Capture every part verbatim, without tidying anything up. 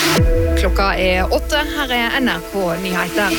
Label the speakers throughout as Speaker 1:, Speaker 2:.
Speaker 1: Klokka er åtte, her er N R K Nyheter.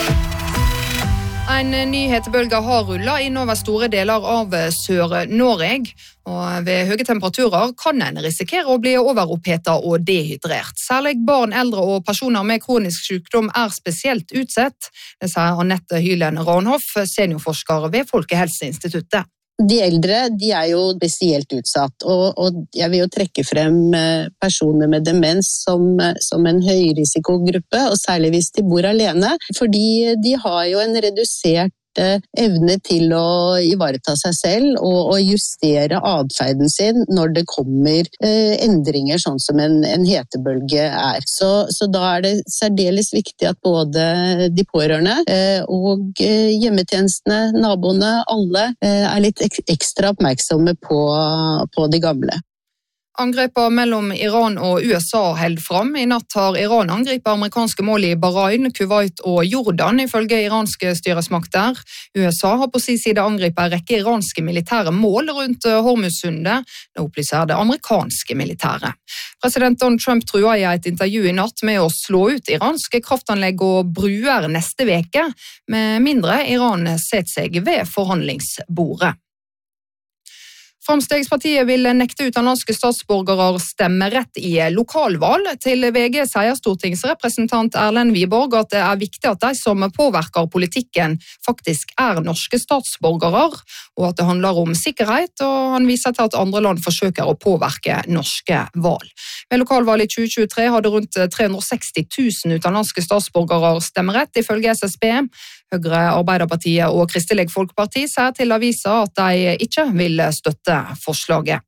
Speaker 1: En nyhetsbølge har rullet inn over store deler av Sør-Norge, og ved høye temperaturer kan en risikere å bli overopphetet og dehydrert. Særlig barn, eldre og personer med kronisk sykdom er spesielt utsatt, det sier Annette Hylen Ranhoff, seniorforsker ved Folkehelseinstituttet.
Speaker 2: De eldre de er jo spesielt utsatt, og, og jeg vil jo trekke frem personer med demens som, som en høyrisikogruppe, og særlig hvis de bor alene, fordi de har jo en redusert evne til å ivareta seg selv og, og justere adferden sin når det kommer eh, endringer sånn som en, en hetebølge er. Så, så da er det særdeles viktig at både de pårørende eh, og eh, hjemmetjenestene, naboene, alle eh, er litt ek- ekstra oppmerksomme på, på de gamle.
Speaker 1: Angrepet mellom Iran og U S A held fram. I natt har Iran angrepet amerikanske mål i Bahrain, Kuwait og Jordan, ifølge iranske styresmakter. U S A har på sin side angrepet en rekke iranske militære mål rundt Hormuzsundet, det opplyser det amerikanske militæret. President Donald Trump truer i et intervju i natt med å slå ut iranske kraftanlegg og bruer neste veke, med mindre Iran setter seg ved forhandlingsbordet. Fremskrittspartiet vil nekte utenlandske statsborgere stemmerett i lokalvalg. Til V G sier stortingsrepresentant Erlend Wiborg at det er viktig at de som påvirker politikken faktisk er norske statsborgere, og at det handler om sikkerhet, og han viser til at andre land forsøker å påvirke norske valg. Ved lokalvalg i tjue tjuetre hadde rundt tre hundre og seksti tusen utenlandske statsborgere stemmerett, ifølge S S B. Høyre, Arbeiderpartiet og Kristelig Folkeparti sier til avisa at de ikke vil støtte forslaget.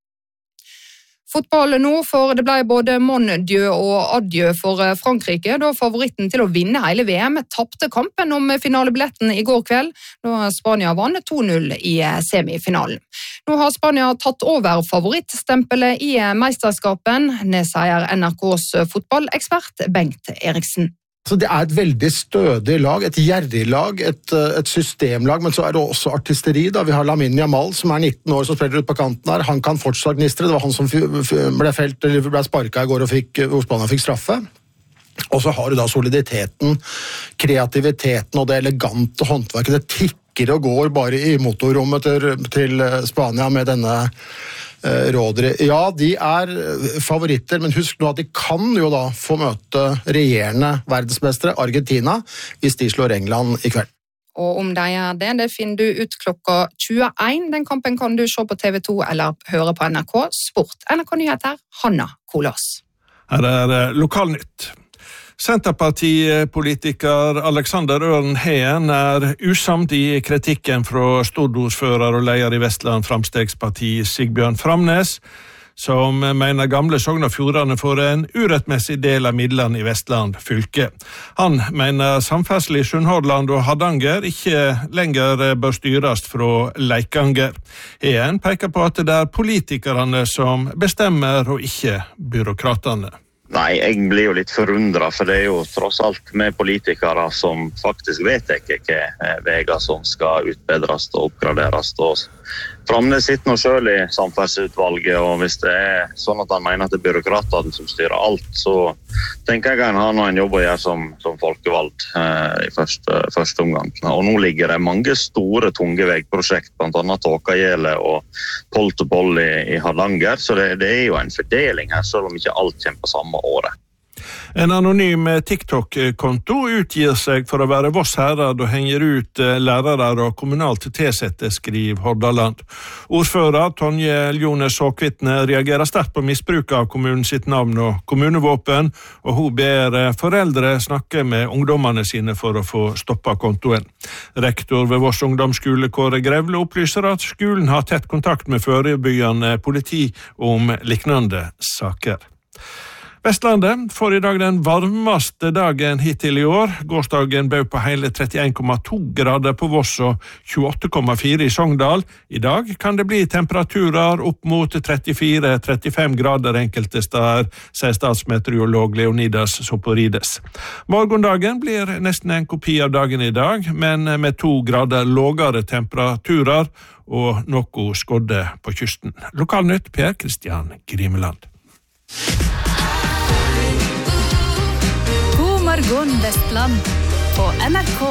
Speaker 1: Fotball nå, for det ble både mon dieu og adieu for Frankrike, da favoritten til å vinne hele V M tapte kampen om finalebilletten i går kveld, da Spania vant to null i semifinalen. Nå har Spania tatt over favorittstempelet i meisterskapen, det sier N R K's fotballekspert Bengt Eriksen.
Speaker 3: Så det er et veldig stødig lag, et gjerrig lag, et, et systemlag, men så er det også artisteri. Da. Vi har Lamine Yamal, som er nitten år, som spiller ut på kanten her. Han kan fortsatt gnistre. Det var han som ble felt, eller ble sparket i går og fikk, hvor Spania fikk straffe. Og så har du da soliditeten, kreativiteten og det elegante håndverket. Det tikker og går bare i motorrommet til, til Spania med denne rådere. Ja, de er favoritter, men husk nå at de kan jo da få møte regjerende verdensmestere Argentina hvis de slår England i kveld.
Speaker 1: Og om de gjør det, det finner du ut klokka tjueen. Den kampen kan du se på T V to eller høre på N R K Sport. N R K Nyheter, Hanna Kolås.
Speaker 4: Her er Lokalnytt. Senterpartipolitiker Alexander Øren Heen er usamt i kritikken fra stordordfører og leder i Vestland Framstegsparti Sigbjørn Framnes, som mener gamle Sogn og Fjordane får en urettmessig del av midlene i Vestland fylke. Han mener samferdsel i Sunnhordland og Hardanger ikke lenger bør styres fra Leikanger. Heen peker på at det er politikerne som bestemmer og ikke byråkratene.
Speaker 5: Nei, jeg blir jo litt forundret, for det er jo tross alt med politikere som faktisk vet ikke hva veier som skal utbedres og oppgraderes. Og Framnes sitter nå selv i samferdselsutvalget, og hvis det er sånn at han mener at det er byråkratene som styrer alt, så tenker jeg han har nå en jobb å gjøre som, som folkevalgt eh, i første, første omgang. Og nå ligger det mange store, tunge veiprosjekt, blant annet Tåkajele og Pol-to-Pol i, i Hardanger, så det, det er jo en fordeling her, selv om ikke alt kommer på samme året.
Speaker 4: En anonym TikTok-konto utgir seg for å være Voss Herad og henger ut lærere og kommunalt tilsette, skriver Hordaland. Ordfører Tonje Ljones Håkvitne reagerer sterkt på misbruk av kommunen sitt navn og kommunevåpen, og hun ber foreldre snakke med ungdommene sine for å få stoppet kontoen. Rektor ved Voss ungdomsskole Kåre Grevle opplyser at skolen har tett kontakt med forebyggende politi om liknande saker. Vestlandet får i dag den varmeste dagen hittil i år. Gårsdagen bød på hele trettien komma to grader på Voss og tjueåtte komma fire i Sogndal. I dag kan det bli temperaturer opp mot trettifire til trettifem grader enkelte steder, sier statsmeteorolog Leonidas Soporides. Morgondagen blir nesten en kopi av dagen i dag, men med to grader lågere temperaturer og noe skodde på kysten. Lokalnytt Per Kristian Grimeland.
Speaker 6: Gunn Vestland på N R K.